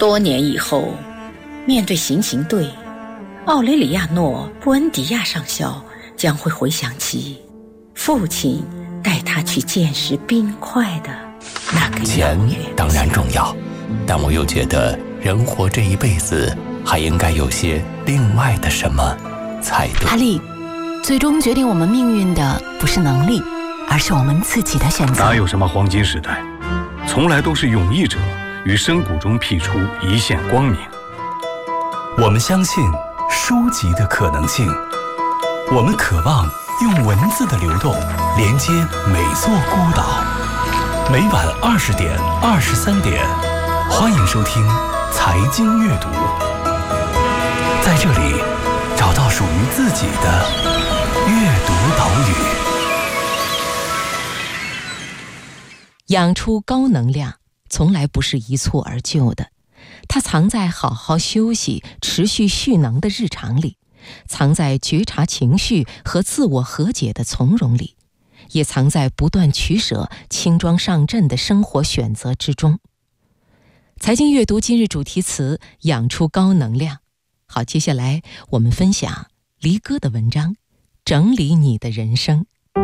多年以后，面对行刑队，奥雷里亚诺·布恩迪亚上校将会回想起父亲带他去见识冰块的那个钱当然重要，但我又觉得人活这一辈子还应该有些另外的什么才对。 阿丽，最终决定我们命运的不是能力，而是我们自己的选择。 哪有什么黄金时代，从来都是勇毅者于深谷中辟出一线光明。 我们相信书籍的可能性，我们渴望用文字的流动连接每座孤岛。每晚20点、23点，欢迎收听财经阅读，在这里找到属于自己的阅读岛屿。 养出高能量从来不是一蹴而就的，它藏在好好休息、持续蓄能的日常里，藏在觉察情绪和自我和解的从容里，也藏在不断取舍、轻装上阵的生活选择之中。财经阅读今日主题词：养出高能量。好，接下来我们分享黎哥的文章《整理你的人生》。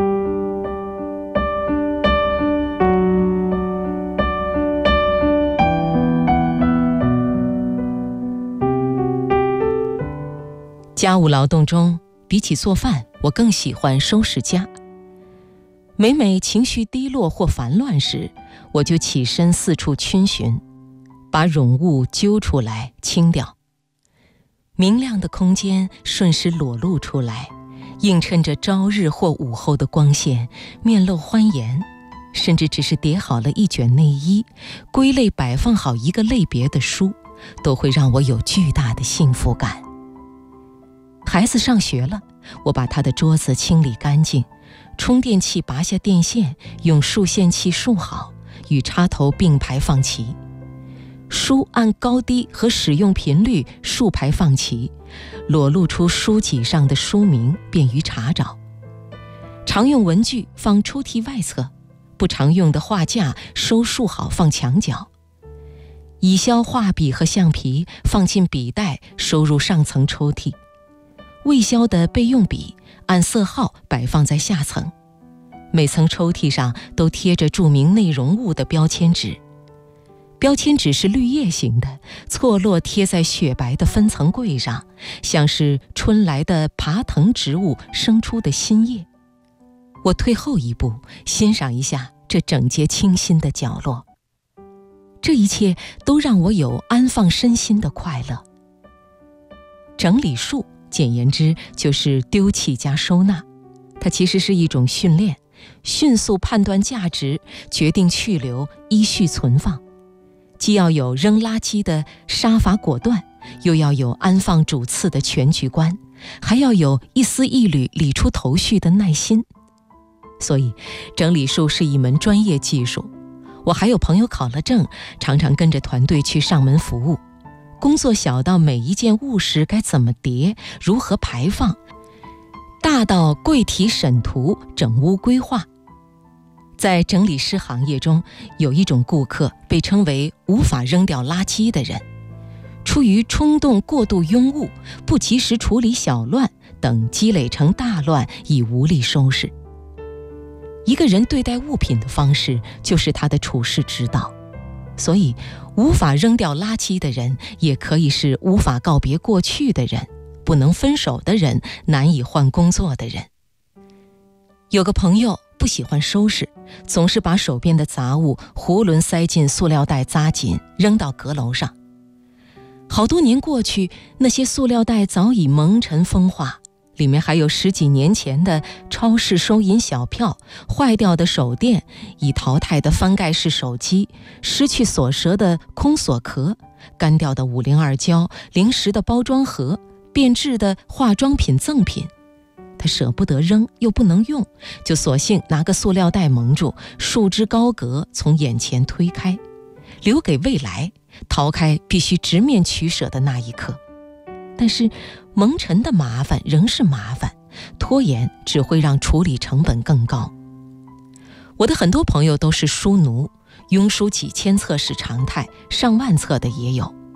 家务劳动中，比起做饭，我更喜欢收拾家。每每情绪低落或烦乱时，我就起身四处逡巡，把冗物揪出来清掉。明亮的空间瞬时裸露出来，映衬着朝日或午后的光线，面露欢颜。甚至只是叠好了一卷内衣，归类摆放好一个类别的书，都会让我有巨大的幸福感。孩子上学了，我把他的桌子清理干净，充电器拔下电线，用束线器束好，与插头并排放齐。书按高低和使用频率竖排放齐，裸露出书脊上的书名，便于查找。常用文具放抽屉外侧，不常用的画架收束好放墙角。已销画笔和橡皮放进笔袋，收入上层抽屉。未销的备用笔按色号摆放在下层，每层抽屉上都贴着注明内容物的标签纸。标签纸是绿叶型的，错落贴在雪白的分层柜上，像是春来的爬藤植物生出的新叶。我退后一步，欣赏一下这整洁清新的角落。这一切都让我有安放身心的快乐。整理术简言之就是丢弃加收纳，它其实是一种训练，迅速判断价值，决定去留，依序存放。既要有扔垃圾的杀伐果断，又要有安放主次的全局观，还要有一丝一缕理出头绪的耐心。所以整理术是一门专业技术，我还有朋友考了证，常常跟着团队去上门服务。工作小到每一件物时该怎么叠，如何排放，大到柜体审图、整屋规划。在整理师行业中，有一种顾客被称为无法扔掉垃圾的人，出于冲动过度拥物、不及时处理小乱等，积累成大乱，已无力收拾。一个人对待物品的方式，就是他的处世之道。所以无法扔掉垃圾的人，也可以是无法告别过去的人，不能分手的人，难以换工作的人。有个朋友不喜欢收拾，总是把手边的杂物囫囵塞进塑料袋扎紧，扔到阁楼上。好多年过去，那些塑料袋早已蒙尘风化，里面还有10几年前的超市收银小票、坏掉的手电、已淘汰的翻盖式手机、失去锁舌的空锁壳、干掉的502胶、零食的包装盒、变质的化妆品赠品。他舍不得扔又不能用，就索性拿个塑料袋蒙住，束之高阁，从眼前推开，留给未来，逃开必须直面取舍的那一刻。但是蒙尘的麻烦仍是麻烦，拖延只会让处理成本更高。我的很多朋友都是书奴，庸书几千册是常态，上万册的也有。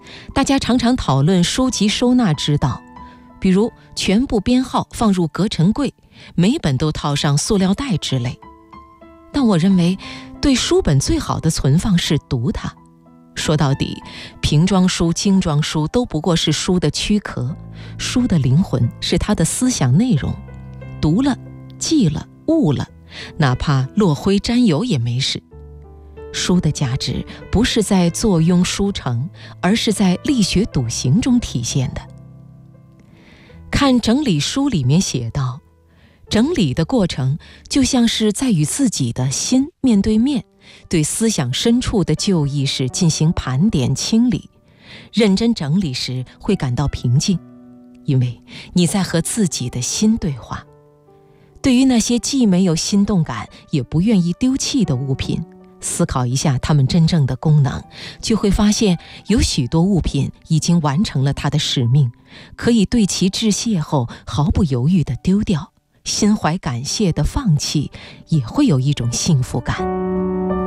大家常常讨论书籍收纳之道，比如全部编号放入隔尘柜，每本都套上塑料袋之类。但我认为，对书本最好的存放是读它。说到底，瓶装书、精装书都不过是书的躯壳，书的灵魂是它的思想内容。读了、记了、悟了，哪怕落灰沾油也没事。书的价值不是在坐拥书城，而是在力学笃行中体现的。看整理书里面写道，整理的过程就像是在与自己的心面对面，对思想深处的旧意识进行盘点清理。认真整理时会感到平静，因为你在和自己的心对话。对于那些既没有心动感也不愿意丢弃的物品，思考一下它们真正的功能，就会发现有许多物品已经完成了它的使命，可以对其致谢后毫不犹豫地丢掉，心怀感谢地放弃，也会有一种幸福感。